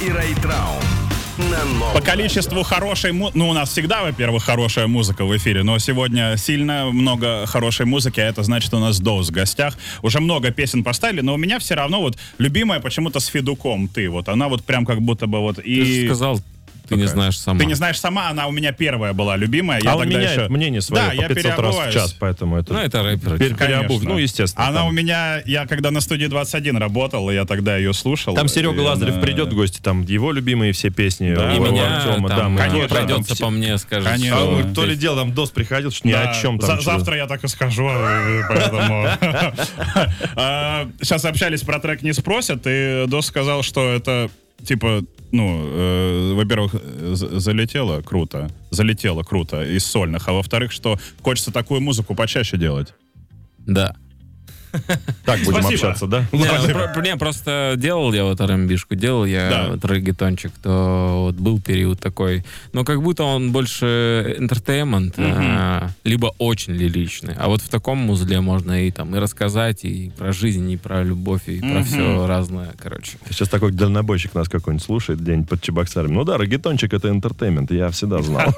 и Райтраун на Новом По количеству хорошей музыки, у нас всегда, во-первых, хорошая музыка в эфире, но сегодня сильно много хорошей музыки, а это значит, у нас Доус в гостях. Уже много песен поставили, но у меня все равно вот любимая почему-то с Федуком «Ты». Вот она вот прям как будто бы вот... Ты же сказал, ты не знаешь сама. Ты не знаешь сама, она у меня первая была любимая. А он меняет мнение свое Да, по я 500 раз в переобуваюсь. час, поэтому это... Ну, это рэпер. Переобувь, Конечно. естественно. Она там. у меня, я когда на студии 21 работал, я тогда ее слушал. Там Серега и Лазарев она- придет в гости, там его любимые все песни. Да. И у меня Артема, там да, конечно, пройдется там по мне, скажет, Конечно. А что... мы то ли дело, там Дос приходил, что ни Да, о чем там. что-то. Завтра я так и скажу, поэтому... Сейчас общались про трек «Не спросят», и Дос сказал, что это, типа, во-первых, залетело круто из сольных, а во-вторых, что хочется такую музыку почаще делать. Да. Так будем Спасибо. общаться, да? Не, просто делал я вот R&B-шку, делал я Да. вот реггетончик, то вот был период такой, но как будто он больше entertainment, либо очень лиричный. А вот в таком музле можно и там и рассказать, и про жизнь, и про любовь, и про все разное, короче. Сейчас такой дальнобойщик нас какой-нибудь слушает где-нибудь под Чебоксарами. Ну да, реггетончик — это интертеймент, я всегда знал.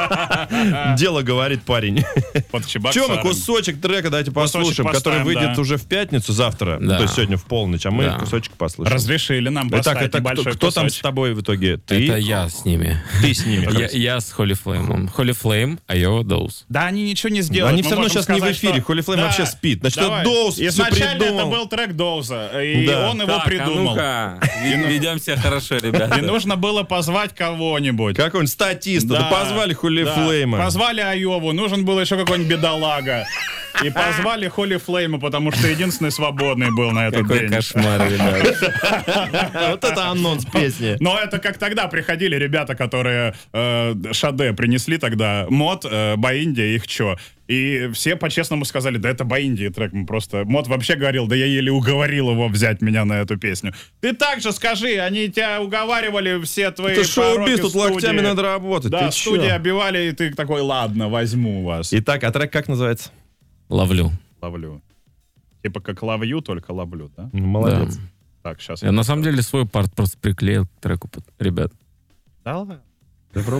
Дело говорит парень. Под Че, Чебоксарами. мы кусочек трека давайте Кусочек послушаем, который поставим, выйдет да. уже в пятницу завтра, Да. то есть сегодня в полночь, а мы Да. кусочек послушаем. Разрешили нам Итак, поставить это небольшой кто там с кусочек. тобой в итоге? Ты? Это я с ними. Ты с ними. Я с Holy Flame. Holy Flame, Айова Доус. Да, они ничего не сделают. Они Мы все равно можем сейчас не в сказать, эфире. что- Holy Flame Да, вообще спит. Значит, давай. это Доус все Изначально это придумал. был трек Доуза, и Да. он его придумал. Ведем себя хорошо, ребята. И нужно было позвать кого-нибудь. Какой-нибудь статиста. Да позвали Holy да. Flame. Позвали Айову, нужен был еще какой-нибудь бедолага. И позвали Holy Flame, потому что единственный свободный был на этот Какой день. кошмар, ребята. Вот это анонс песни. Но это как тогда приходили ребята, которые Шаде принесли тогда, Мод, Баинди, их чё. И все по-честному сказали, да это Баинди трек, мы просто... Мод вообще говорил, да я еле уговорил его взять меня на эту песню. Ты так же скажи, они тебя уговаривали, все твои Это шоу-биз, пророки тут студии. локтями надо работать. Да, Ты студии чё? обивали, и ты такой, ладно, возьму вас. Итак, а трек как называется? Ловлю. Ловлю. Типа как love you, только ловлю, да? Молодец. Да. Так, сейчас. Я на самом деле свой парт просто приклеил к треку, ребят. Да ладно.